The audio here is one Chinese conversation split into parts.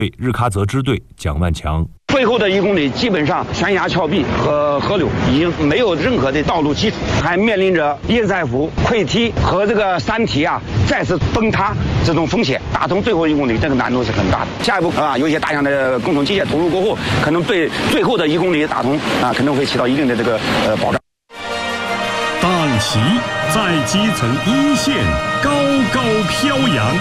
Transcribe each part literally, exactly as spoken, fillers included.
队日喀则支队蒋万强。 最后的一公里，基本上悬崖峭壁和河流已经没有任何的道路基础，还面临着叶塞湖溃堤和这个山体啊再次崩塌这种风险。打通最后一公里，这个难度是很大的。下一步啊，有一些大量的工程机械投入过后，可能对最后的一公里打通啊，可能会起到一定的这个呃保障。 大旗在基层一线高高飘扬。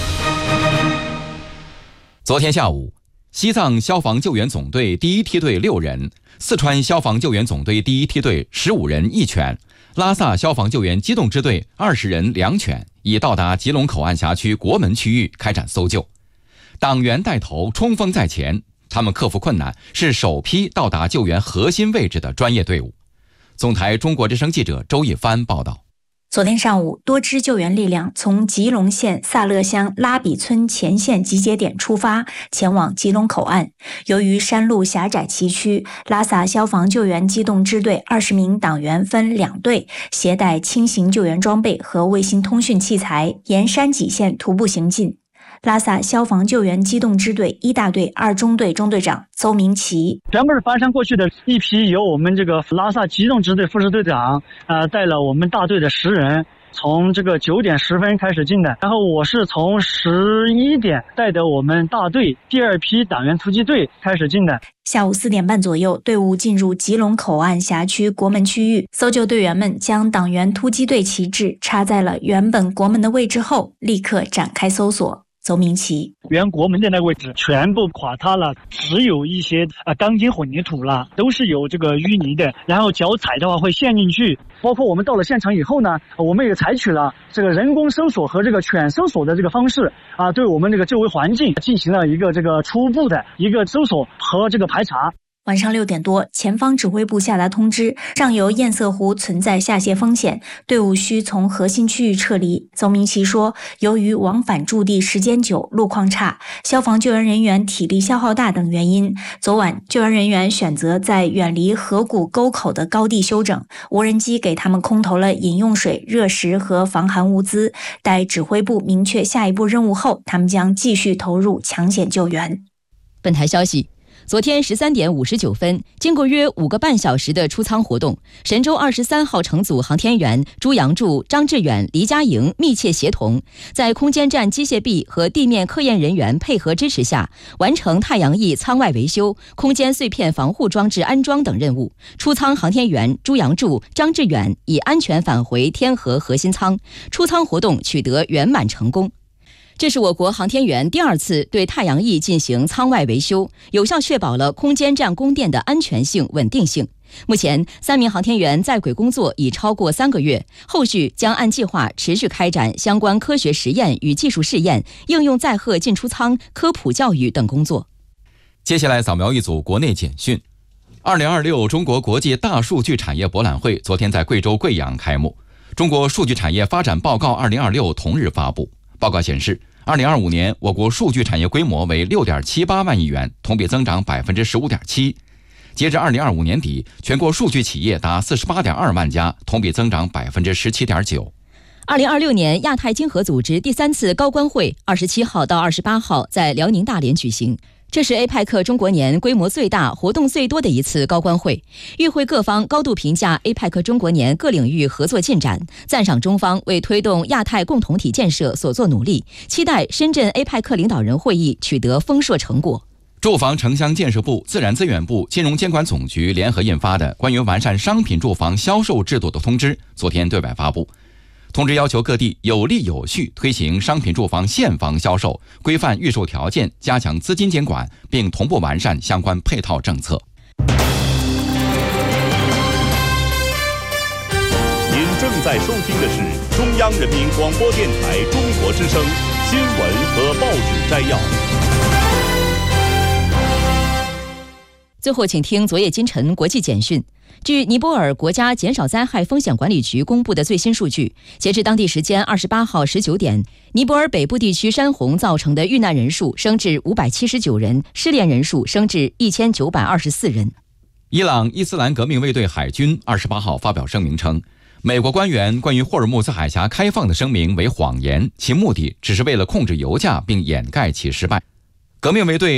昨天下午，西藏消防救援总队第一梯队六人，四川消防救援总队第一梯队十五人一犬，拉萨消防救援机动支队二十人两犬，已到达吉隆口岸辖区国门区域开展搜救。党员带头，冲锋在前，他们克服困难，是首批到达救援核心位置的专业队伍。总台中国之声记者周一帆报道。 昨天上午，多支救援力量从吉隆县萨勒乡拉比村前线集结点出发，前往吉隆口岸。由于山路狭窄崎岖，拉萨消防救援机动支队二十名党员分两队，携带轻型救援装备和卫星通讯器材，沿山脊线徒步行进。拉萨消防救援机动支队一大队二中队中队长邹明奇， 全部是翻山过去的一批，由我们这个拉萨机动支队副支队长呃带了我们大队的十人，从这个九点十分开始进的，然后我是从十一点带着我们大队第二批党员突击队开始进的。 下午四点半左右，队伍进入吉隆口岸辖区国门区域，搜救队员们将党员突击队旗帜插在了原本国门的位置后，立刻展开搜索。邹明奇， 原国门的那个位置全部垮塌了，只有一些呃钢筋混凝土了，都是有这个淤泥的，然后脚踩的话会陷进去。包括我们到了现场以后呢，我们也采取了这个人工搜索和这个犬搜索的这个方式啊，对我们这个周围环境进行了一个这个初步的一个搜索和这个排查。 晚上六点多，前方指挥部下达通知，上游堰塞湖存在下泄风险，队伍需从核心区域撤离。邹明奇说，由于往返驻地时间久，路况差，消防救援人员体力消耗大等原因，昨晚救援人员选择在远离河谷沟口的高地休整，无人机给他们空投了饮用水、热食和防寒物资。待指挥部明确下一步任务后，他们将继续投入抢险救援。 本台消息，昨天十三点五十九分，经过约五个半小时的出舱活动，神舟二十三号乘组航天员朱杨柱、张志远、黎佳莹密切协同，在空间站机械臂和地面科研人员配合支持下，完成太阳翼舱外维修、空间碎片防护装置安装等任务。出舱航天员朱杨柱、张志远已安全返回天河核心舱，出舱活动取得圆满成功。这是我国航天员第二次对太阳翼进行舱外维修，有效确保了空间站供电的安全性、稳定性。目前，三名航天员在轨工作已超过三个月，后续将按计划持续开展相关科学实验与技术试验、应用载荷进出舱、科普教育等工作。 接下来扫描一组国内简讯。二零二六中国国际大数据产业博览会昨天在贵州贵阳开幕，中国数据产业发展报告二零二六同日发布。报告显示，二零二五年我国数据产业规模为六点七八万亿元，同比增长百分之十五点七。截至二零二五年底，全国数据企业达四十八点二万家，同比增长百分之十七点九。 二零二六年亚太经合组织第三次高官会二十七号到二十八号在辽宁大连举行。这是 A P E C 中国年规模最大、活动最多的一次高官会，与会各方高度评价 A P E C 中国年各领域合作进展，赞赏中方为推动亚太共同体建设所做努力，期待深圳 A P E C 领导人会议取得丰硕成果。 住房城乡建设部、自然资源部、金融监管总局联合印发的关于完善商品住房销售制度的通知昨天对外发布。通知要求各地有力有序推行商品住房现房销售，规范预售条件，加强资金监管，并同步完善相关配套政策。 您正在收听的是中央人民广播电台中国之声新闻和报纸摘要。 最后，请听昨夜今晨国际简讯。据尼泊尔国家减少灾害风险管理局公布的最新数据，截至当地时间二十八号十九点，尼泊尔北部地区山洪造成的遇难人数升至五百七十九人，失联人数升至一千九百二十四人。 伊朗伊斯兰革命卫队海军二十八号发表声明称，美国官员关于霍尔木兹海峡开放的声明为谎言，其目的只是为了控制油价并掩盖其失败。革命卫队